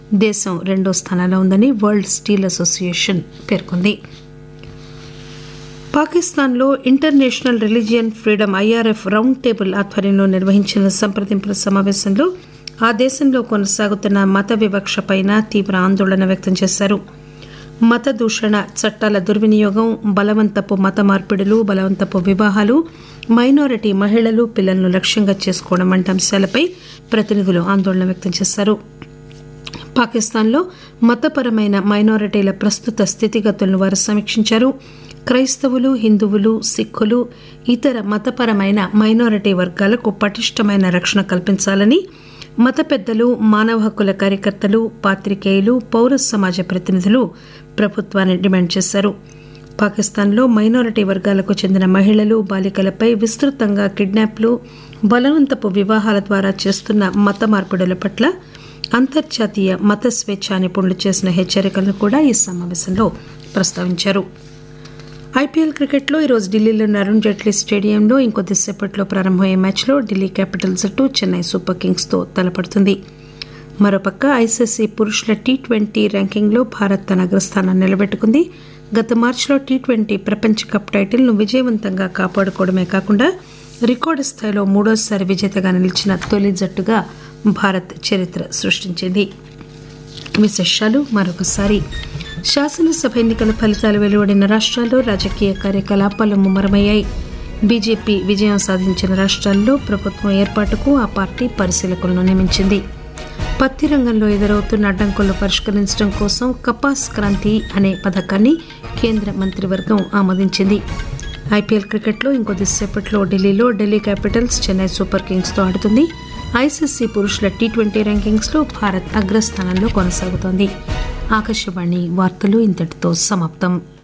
దేశం 2వ స్థానంలో ఉందని వరల్డ్ స్టీల్ అసోసియేషన్ పేర్కొంది. పాకిస్తాన్లో international religion freedom IRF round table ఆధ్వర్యంలో నిర్వహించిన సంప్రదింపుల సమావేశంలో ఆ దేశంలో కొనసాగుతున్న మత వివక్షపైన తీవ్ర ఆందోళన వ్యక్తం చేశారు. మత దూషణ చట్టాల దుర్వినియోగం, బలవంతపు మత మార్పిడులు, బలవంతపు వివాహాలు, మైనారిటీ మహిళలు, పిల్లలను లక్ష్యంగా చేసుకోవడం వంటి అంశాలపై ప్రతినిధులు ఆందోళన వ్యక్తం చేశారు. పాకిస్తాన్లో మతపరమైన మైనారిటీల ప్రస్తుత స్థితిగతులను వారు సమీక్షించారు. క్రైస్తవులు, హిందువులు, సిక్కులు, ఇతర మతపరమైన మైనారిటీ వర్గాలకు పటిష్టమైన రక్షణ కల్పించాలని మత పెద్దలు, మానవ హక్కుల కార్యకర్తలు, పాత్రికేయులు, పౌర సమాజ ప్రతినిధులు ప్రభుత్వాన్ని డిమాండ్ చేశారు. పాకిస్తాన్లో మైనారిటీ వర్గాలకు చెందిన మహిళలు, బాలికలపై విస్తృతంగా కిడ్నాప్లు, బలవంతపు వివాహాల ద్వారా చేస్తున్న మత మార్పిడుల పట్ల అంతర్జాతీయ మత స్వేచ్ఛా నిపుణులు చేసిన హెచ్చరికలను కూడా ఈ సమావేశంలో ప్రస్తావించారు. IPL క్రికెట్లో ఈరోజు ఢిల్లీలోని అరుణ్ జైట్లీ స్టేడియంలో ఇంకొద్దిసేపట్లో ప్రారంభమయ్యే మ్యాచ్లో ఢిల్లీ క్యాపిటల్స్ జట్టు చెన్నై సూపర్ కింగ్స్తో తలపడుతుంది. మరోపక్క ICC పురుషుల T20 ర్యాంకింగ్లో భారత్ తన అగ్రస్థానాన్ని నిలబెట్టుకుంది. గత మార్చిలో T20 ప్రపంచ కప్ టైటిల్ను విజయవంతంగా కాపాడుకోవడమే కాకుండా రికార్డు స్థాయిలో 3వసారి విజేతగా నిలిచిన తొలి జట్టుగా భారత్ చరిత్ర సృష్టించింది. విశేషాలు మరొకసారి. శాసనసభ ఎన్నికల ఫలితాలు వెలువడిన రాష్ట్రాల్లో రాజకీయ కార్యకలాపాలు ముమ్మరమయ్యాయి. బీజేపీ విజయం సాధించిన రాష్ట్రాల్లో ప్రభుత్వం ఏర్పాటుకు ఆ పార్టీ పరిశీలకులను నియమించింది. పత్తి రంగంలో ఎదురవుతున్న అడ్డంకులను పరిష్కరించడం కోసం కపాస్ క్రాంతి అనే పథకాన్ని కేంద్ర మంత్రివర్గం ఆమోదించింది. IPL క్రికెట్లో ఇంకొద్దిసేపట్లో ఢిల్లీలో ఢిల్లీ క్యాపిటల్స్ చెన్నై సూపర్ కింగ్స్తో ఆడుతుంది. ICC పురుషుల T20 ర్యాంకింగ్స్లో భారత్ అగ్రస్థానంలో కొనసాగుతోంది. ఆకాశవాణి వార్తలు ఇంతటితో సమాప్తం.